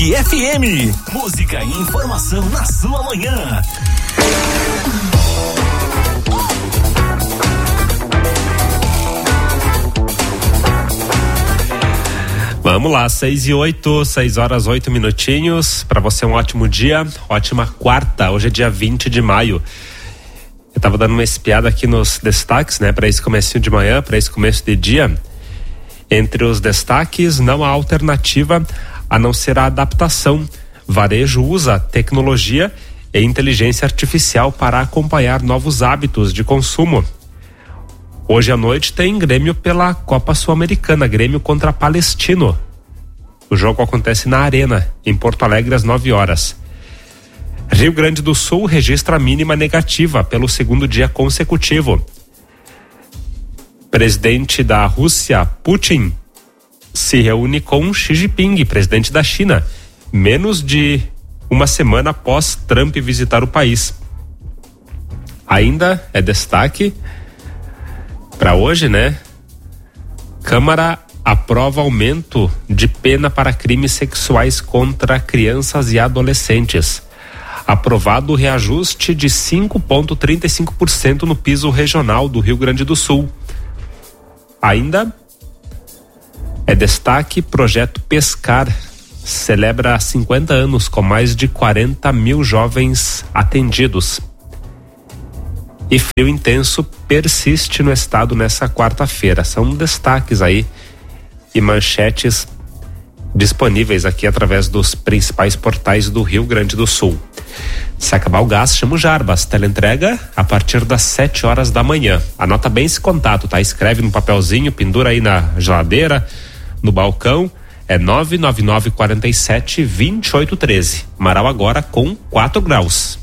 Destaque FM. Música e informação na sua manhã. Vamos lá, 6 horas 8 minutinhos. Para você um ótimo dia, ótima quarta. Hoje é dia 20 de maio. Eu tava dando uma espiada aqui nos destaques, né? Para esse comecinho de manhã, para esse começo de dia. Entre os destaques, não há alternativa a não ser a adaptação. Varejo usa tecnologia e inteligência artificial para acompanhar novos hábitos de consumo. Hoje à noite tem Grêmio pela Copa Sul-Americana, Grêmio contra Palestino. O jogo acontece na Arena, em Porto Alegre, às 9 horas. Rio Grande do Sul registra mínima negativa pelo segundo dia consecutivo. Presidente da Rússia, Putin, se reúne com Xi Jinping, presidente da China, menos de uma semana após Trump visitar o país. Ainda é destaque para hoje, né? Câmara aprova aumento de pena para crimes sexuais contra crianças e adolescentes. Aprovado o reajuste de 5,35% no piso regional do Rio Grande do Sul. Ainda é destaque: projeto Pescar celebra 50 anos com mais de 40 mil jovens atendidos. E frio intenso persiste no estado nessa quarta-feira. São destaques aí e manchetes disponíveis aqui através dos principais portais do Rio Grande do Sul. Se acabar o gás, chama o Jarbas. Teleentrega a partir das 7 horas da manhã. Anota bem esse contato, tá? Escreve no papelzinho, pendura aí na geladeira, no balcão. É 99947-2813. Marau agora com 4 graus.